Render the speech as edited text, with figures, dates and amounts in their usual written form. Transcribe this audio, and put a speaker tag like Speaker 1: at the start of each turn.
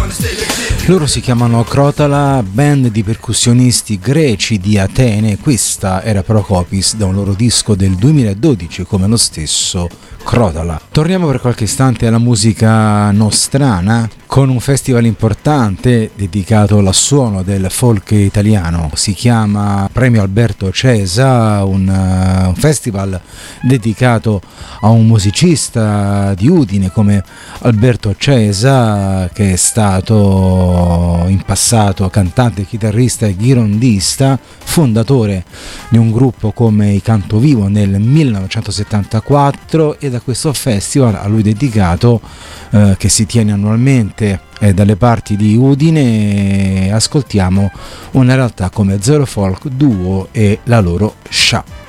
Speaker 1: Loro si chiamano Crotala, band di percussionisti greci di Atene. Questa era Procopis, da un loro disco del 2012, come lo stesso Crotala. Torniamo per qualche istante alla musica nostrana, con un festival importante dedicato al suono del folk italiano. Si chiama Premio Alberto Cesa, un festival dedicato a un musicista di Udine come Alberto Cesa, che è stato in passato cantante, chitarrista e ghirondista, fondatore di un gruppo come i Cantovivo nel 1974, e da questo festival a lui dedicato, che si tiene annualmente dalle parti di Udine, ascoltiamo una realtà come Zero Folk Duo e la loro Scià.